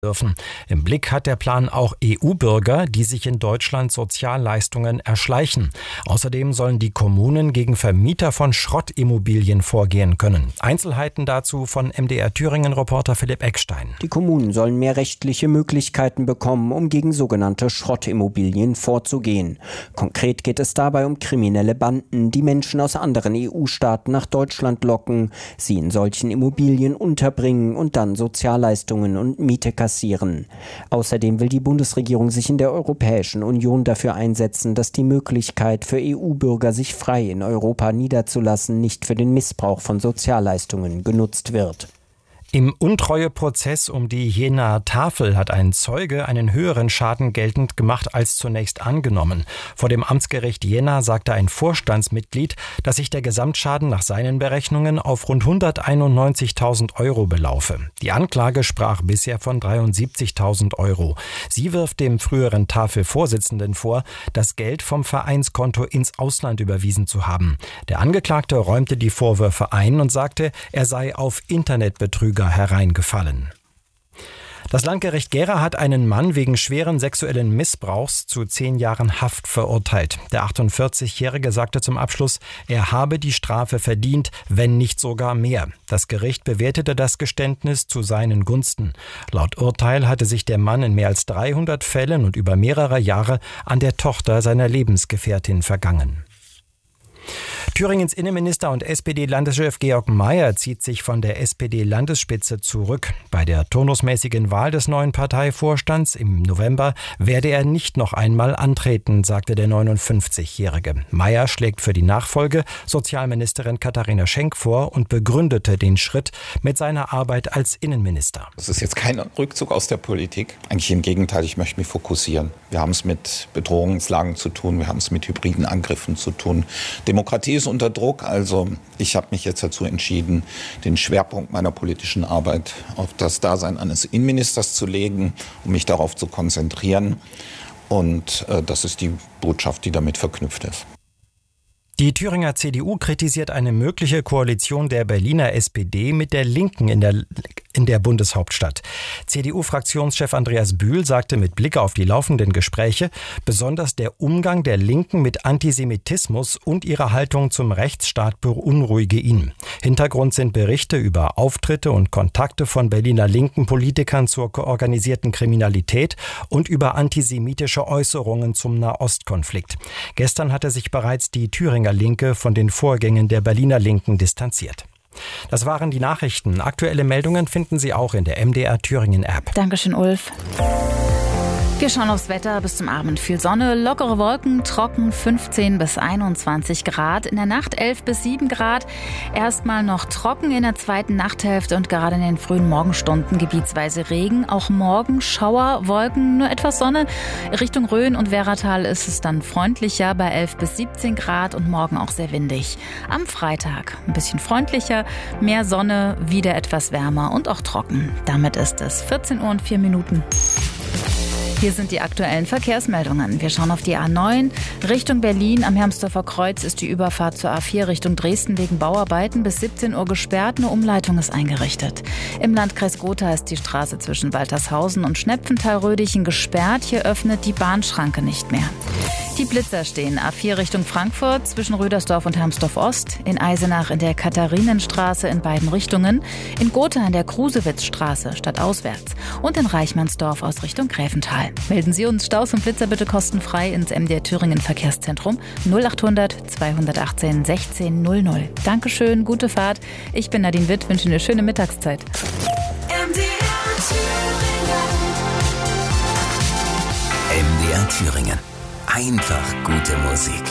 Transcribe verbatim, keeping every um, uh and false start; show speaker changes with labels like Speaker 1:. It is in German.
Speaker 1: dürfen. Im Blick hat der Plan auch E U-Bürger, die sich in Deutschland Sozialleistungen erschleichen. Außerdem sollen die Kommunen gegen Vermieter von Schrottimmobilien vorgehen können. Einzelheiten dazu von M D R Thüringen-Reporter Philipp Eckstein.
Speaker 2: Die Kommunen sollen mehr rechtliche Möglichkeiten bekommen, um gegen sogenannte Schrottimmobilien vorzugehen. Konkret geht es dabei um kriminelle Banden, die Menschen aus anderen E U-Staaten nach Deutschland locken, sie in solchen Immobilien unterbringen und dann Sozialleistungen und Miete kassieren. Außerdem will die Bundesregierung sich in der Europäischen Union dafür einsetzen, dass die Möglichkeit für E U-Bürger, sich frei in Europa niederzulassen, nicht für den Missbrauch von Sozialleistungen genutzt wird.
Speaker 1: Im Untreueprozess um die Jenaer Tafel hat ein Zeuge einen höheren Schaden geltend gemacht als zunächst angenommen. Vor dem Amtsgericht Jena sagte ein Vorstandsmitglied, dass sich der Gesamtschaden nach seinen Berechnungen auf rund hunderteinundneunzigtausend Euro belaufe. Die Anklage sprach bisher von dreiundsiebzigtausend Euro. Sie wirft dem früheren Tafelvorsitzenden vor, das Geld vom Vereinskonto ins Ausland überwiesen zu haben. Der Angeklagte räumte die Vorwürfe ein und sagte, er sei auf Internetbetrüger hereingefallen. Das Landgericht Gera hat einen Mann wegen schweren sexuellen Missbrauchs zu zehn Jahren Haft verurteilt. Der achtundvierzigjährige sagte zum Abschluss, er habe die Strafe verdient, wenn nicht sogar mehr. Das Gericht bewertete das Geständnis zu seinen Gunsten. Laut Urteil hatte sich der Mann in mehr als dreihundert Fällen und über mehrere Jahre an der Tochter seiner Lebensgefährtin vergangen. Thüringens Innenminister und S P D-Landeschef Georg Mayer zieht sich von der S P D-Landesspitze zurück. Bei der turnusmäßigen Wahl des neuen Parteivorstands im November werde er nicht noch einmal antreten, sagte der neunundfünfzigjährige. Mayer schlägt für die Nachfolge Sozialministerin Katharina Schenk vor und begründete den Schritt mit seiner Arbeit als Innenminister.
Speaker 3: Das ist jetzt kein Rückzug aus der Politik. Eigentlich im Gegenteil, ich möchte mich fokussieren. Wir haben es mit Bedrohungslagen zu tun, wir haben es mit hybriden Angriffen zu tun. Demokratie ist unter Druck, also ich habe mich jetzt dazu entschieden, den Schwerpunkt meiner politischen Arbeit auf das Dasein eines Innenministers zu legen, um mich darauf zu konzentrieren. Und äh, das ist die Botschaft, die damit verknüpft ist.
Speaker 1: Die Thüringer C D U kritisiert eine mögliche Koalition der Berliner S P D mit der Linken in der, in der Bundeshauptstadt. C D U-Fraktionschef Andreas Bühl sagte mit Blick auf die laufenden Gespräche, besonders der Umgang der Linken mit Antisemitismus und ihre Haltung zum Rechtsstaat beunruhige ihn. Hintergrund sind Berichte über Auftritte und Kontakte von Berliner linken Politikern zur organisierten Kriminalität und über antisemitische Äußerungen zum Nahostkonflikt. Gestern hatte sich bereits die Thüringer Linke von den Vorgängen der Berliner Linken distanziert. Das waren die Nachrichten. Aktuelle Meldungen finden Sie auch in der M D R Thüringen App.
Speaker 4: Dankeschön, Ulf. Wir schauen aufs Wetter. Bis zum Abend viel Sonne, lockere Wolken, trocken fünfzehn bis einundzwanzig Grad. In der Nacht elf bis sieben Grad. Erstmal noch trocken in der zweiten Nachthälfte und gerade in den frühen Morgenstunden gebietsweise Regen. Auch morgen Schauer, Wolken, nur etwas Sonne. Richtung Rhön und Werratal ist es dann freundlicher bei elf bis siebzehn Grad und morgen auch sehr windig. Am Freitag ein bisschen freundlicher, mehr Sonne, wieder etwas wärmer und auch trocken. Damit ist es vierzehn Uhr und vier Minuten. Hier sind die aktuellen Verkehrsmeldungen. Wir schauen auf die A neun. Richtung Berlin am Hermsdorfer Kreuz ist die Überfahrt zur A vier Richtung Dresden wegen Bauarbeiten bis siebzehn Uhr gesperrt. Eine Umleitung ist eingerichtet. Im Landkreis Gotha ist die Straße zwischen Waltershausen und Schnepfenthal-Rödichen gesperrt. Hier öffnet die Bahnschranke nicht mehr. Die Blitzer stehen A vier Richtung Frankfurt zwischen Rödersdorf und Hermsdorf-Ost, in Eisenach in der Katharinenstraße in beiden Richtungen, in Gotha in der Krusewitzstraße stadtauswärts und in Reichmannsdorf aus Richtung Gräfenthal. Melden Sie uns Staus und Blitzer bitte kostenfrei ins M D R Thüringen Verkehrszentrum null achthundert zweihundertachtzehn sechzehn null null. Dankeschön, gute Fahrt. Ich bin Nadine Witt, wünsche eine schöne Mittagszeit.
Speaker 5: M D R Thüringen.
Speaker 6: M D R Thüringen. Einfach gute Musik.